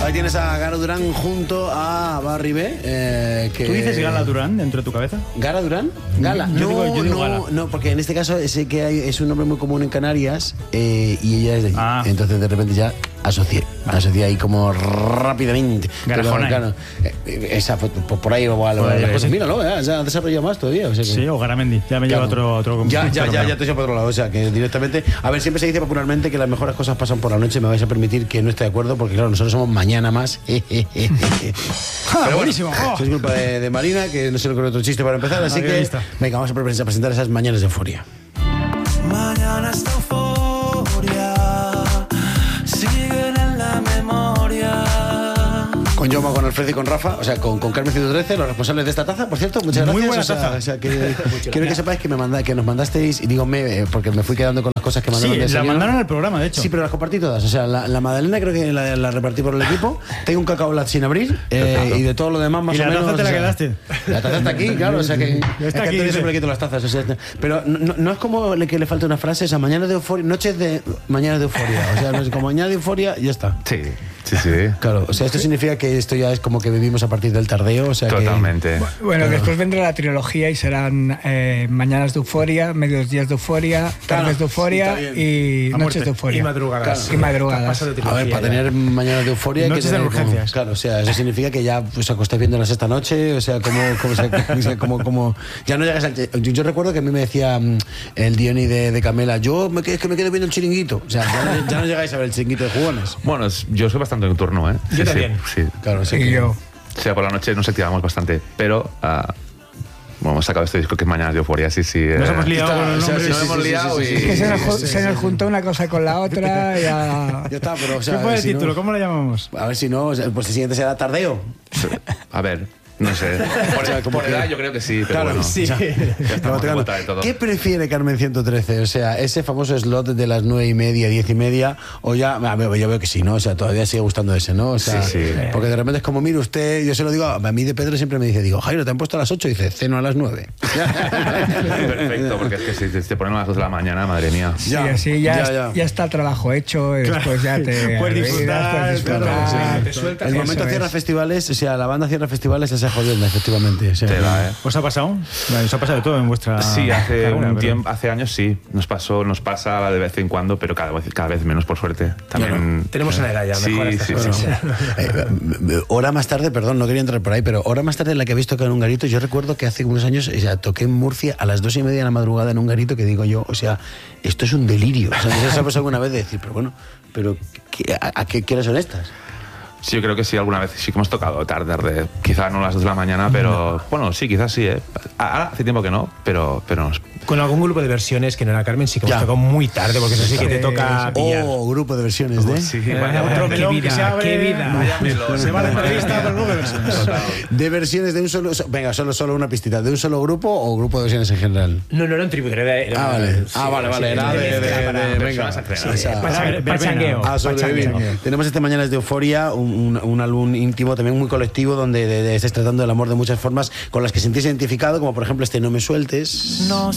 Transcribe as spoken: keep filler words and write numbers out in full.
Ahí tienes a Gara Durán junto a Barry B. Eh, que... ¿Tú dices Gala Durán dentro de tu cabeza? ¿Gara Durán? Gala. Yo no, digo, yo digo no, Gala. no, porque en este caso sé que hay, es un nombre muy común en Canarias eh, y ella es de allí. Ah. Entonces de repente ya asocié. Asocié ahí como rápidamente. Garajona. Claro, eh, esa, pues, por ahí o algo. Pues, las cosas. sí. Míralo, eh, se ha desarrollado más todavía. O sea que... Sí, o Garamendi. Ya me lleva Claro. otro, otro. Ya, ya, otro ya, reo. ya te he por otro lado. O sea, que directamente. A ver, siempre se dice popularmente que las mejores cosas pasan por la noche. Me vais a permitir que no esté de acuerdo, porque claro, nosotros somos mañana más. Ah, Pero buenísimo. Bueno, Oh. eso es culpa de, de Marina, que no se le ocurre otro chiste para empezar. Así Ah, qué que. lista. Venga, vamos a pre- a presentar esas mañanas de euforia. Mañanas de euforia siguen en la memoria. Con Joma, con Alfredo y con Rafa, o sea, con, con Carmen ciento trece, los responsables de esta taza, por cierto, muchas gracias. Muy buena o sea, taza. O sea, que, quiero que sepáis que, me manda, que nos mandasteis, y digo me, eh, porque me fui quedando con las cosas que mandaron Sí, de la desayuno. mandaron al programa, de hecho. Sí, pero las compartí todas. O sea, la, la magdalena creo que la, la repartí por el equipo. Tengo un cacao lat sin abrir eh, y de todo lo demás más ¿Y o la menos. taza te la o sea, quedaste? La taza está aquí, claro. O sea que, Ya está es que aquí, Antonio dice. siempre le quito las tazas. O sea, pero no, no es como le- que le falta una frase. O sea, mañana de euforia, noches de mañana de euforia. O sea, no es como mañana de euforia y ya está. Sí, sí, sí. Claro, o sea, esto significa que esto ya es como que vivimos a partir del tardeo, o sea que- Totalmente. Bueno, después vendrá la trilogía y serán eh, mañanas de euforia, medios días de euforia, Claro, tardes de euforia sí, está y A noches muerte. de euforia. Y madrugadas. Claro. Y madrugadas. Paso de A ver, trilogía para ya. tener mañanas de euforia hay que Noches de tener como- urgencias. claro, o sea, eso significa que ya pues acostáis viéndolas esta noche, o sea, como, como, o sea, o sea, como, como ya no llegas al yo, yo recuerdo que a mí me decía mm, el Diony de, de Camela, yo me, es que me quedo viendo el chiringuito, o sea, ya, no- ya no llegáis a ver el chiringuito de jugones. Bueno, es- yo soy bastante nocturno, ¿eh? Yo Sí, también. Sí, sí. Claro, o sea Y que- yo. O sea, por la noche nos activamos bastante, pero ah, bueno, hemos sacado este disco que es Mañanas de Euforia, sí, sí. Nos eh, hemos liado Está, con el o sea, nombre. sí, Nos sí, hemos sí, sí, liado sí, sí, y- sí, Que se, nos, sí, ju- sí, se sí, nos sí. juntó una cosa con la otra. Ya... Ya está, pero o sea, ¿Qué fue el si no- título? ¿Cómo lo llamamos? a ver si no, o sea, pues el siguiente será tardeo. A ver, no sé. Por, O sea, como por que- edad yo creo que sí, pero Claro, bueno. sí. Ya estamos en vuelta de todo. ¿Qué prefiere Carmen ciento trece? O sea, ese famoso slot de las nueve y media, diez y media, o ya, a ver, yo veo que sí, ¿no? O sea, todavía sigue gustando ese, ¿no? O sea, Sí, sí. porque de repente es como, mire usted, yo se lo digo, a mí de Pedro siempre me dice, digo, Jairo, ¿te han puesto a las ocho? Y dice, ceno a las nueve. Perfecto, porque es que si te- te ponen a las dos de la mañana, madre mía. Sí, así ya, ya, ya. ya está el trabajo hecho y después ya te Puedes disfrutar, puedes disfrutar. claro, te sueltas. El Eso momento es. cierra festivales, o sea, la banda cierra festivales es jodienda, efectivamente. O sea, Te da, ¿eh? ¿Os ha pasado? Vale, os ha pasado de todo en vuestra. Sí, hace carrera, un pero- tiempo, hace años sí, nos pasó, nos pasa de vez en cuando, pero cada vez, cada vez menos por suerte. También Tenemos una edad ya, sí, mejor estas sí, cosas. sí. Eh, hora más tarde, perdón, no quería entrar por ahí, pero hora más tarde en la que habéis tocado en un garito, yo recuerdo que hace unos años o sea, toqué en Murcia a las dos y media de la madrugada en un garito que digo yo, o sea, esto es un delirio. O sea, ¿no sabes alguna vez de decir, pero bueno, pero ¿qué- a, a qué, qué horas son estas? Sí, yo creo que sí, alguna vez sí que hemos tocado tarde, tarde. Quizá no a las dos de la mañana, pero bueno, sí, quizás sí, ¿eh? Ahora hace tiempo que no, pero, pero nos- Con algún grupo de versiones que no era Carmen, sí que Ya. hemos tocado muy tarde, porque eso sí que te toca pillar. Oh, grupo de versiones de... Sí, Eh, vaya, otro vaya. melón Qué que se vida, abre. qué vida. Vaya melón. Se va a la entrevista, pero luego de versiones. De versiones de un solo... Venga, solo, solo una pistita. ¿De un solo grupo o grupo de versiones en general? No, no era un tributo, era, era- Ah, vale. sí, Ah, vale, sí, vale. Era de de... de, mezcla de- para- venga. personas estrenadas. O sea, Para- Verbena. pachangueo. Ah, sobrevivir. Pachangueo. Tenemos este Mañanas de Euforia, un, un, un álbum íntimo, también muy colectivo, donde de, de, estáis tratando del amor de muchas formas con las que sentís identificado, como por ejemplo este No me sueltes. No